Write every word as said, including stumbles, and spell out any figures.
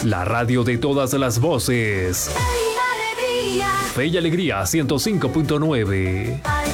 La radio de todas las voces. Fe y Alegría ciento cinco punto nueve.